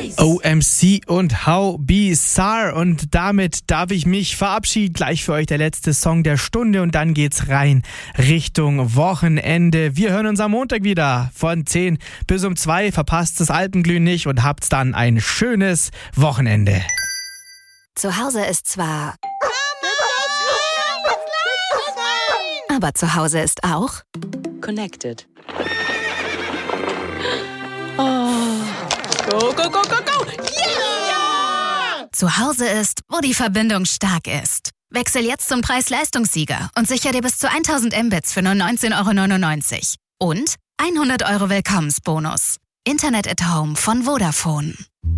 OMC und How Bizarre. Und damit darf ich mich verabschieden. Gleich für euch der letzte Song der Stunde und dann geht's rein Richtung Wochenende. Wir hören uns am Montag wieder von 10 bis um 2. Verpasst das Alpenglühen nicht und habt dann ein schönes Wochenende. Zu Hause ist zwar... Aber zu Hause ist auch... Connected. Oh. Go, go, go, go, go! Yeah! Zu Hause ist, wo die Verbindung stark ist. Wechsel jetzt zum Preis-Leistungssieger und sichere dir bis zu 1000 Mbits für nur 19,99 € und 100 € Willkommensbonus. Internet at Home von Vodafone.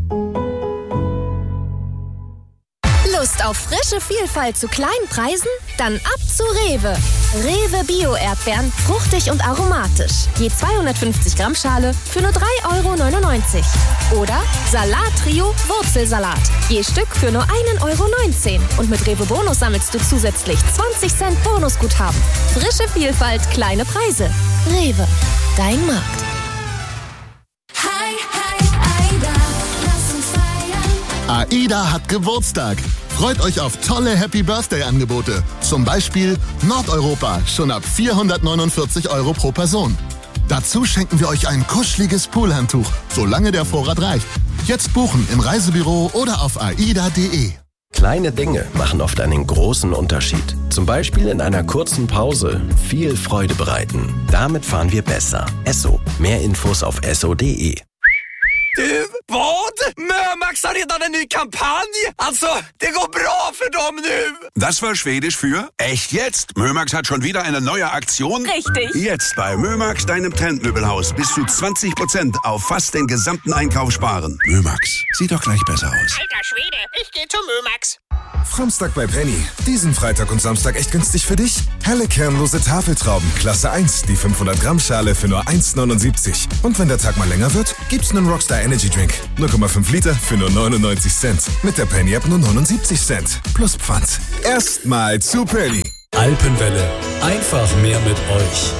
Lust auf frische Vielfalt zu kleinen Preisen? Dann ab zu Rewe. Rewe Bio-Erdbeeren, fruchtig und aromatisch. Je 250 Gramm Schale für nur 3,99 €. Oder Salat-Trio Wurzelsalat. Je Stück für nur 1,19 € Und mit Rewe Bonus sammelst du zusätzlich 20 Cent Bonusguthaben. Frische Vielfalt, kleine Preise. Rewe, dein Markt. Hi, hi, Aida, lass uns feiern. AIDA hat Geburtstag. Freut euch auf tolle Happy-Birthday-Angebote. Zum Beispiel Nordeuropa, schon ab 449 € pro Person. Dazu schenken wir euch ein kuscheliges Poolhandtuch, solange der Vorrat reicht. Jetzt buchen im Reisebüro oder auf aida.de. Kleine Dinge machen oft einen großen Unterschied. Zum Beispiel in einer kurzen Pause viel Freude bereiten. Damit fahren wir besser. Esso. Mehr Infos auf esso.de. Du, vad? Mömax har redan en ny kampanj. Alltså, det går bra för dem nu. Das war Schwedisch für echt jetzt. Mömax hat schon wieder eine neue Aktion. Richtig. Jetzt bei Mömax, deinem Trendmöbelhaus, bis zu 20% auf fast den gesamten Einkauf sparen. Mömax, sieht doch gleich besser aus. Alter Schwede, ich geh zu Mömax. Samstag bei Penny. Diesen Freitag und Samstag echt günstig für dich? Helle kernlose Tafeltrauben, Klasse 1, die 500 Gramm Schale für nur 1,79 €. Und wenn der Tag mal länger wird, gibt's einen Rockstar Energy Drink. 0,5 Liter für nur 99 Cent. Mit der Penny App nur 79 Cent. Plus Pfand. Erstmal zu Penny. Alpenwelle. Einfach mehr mit euch.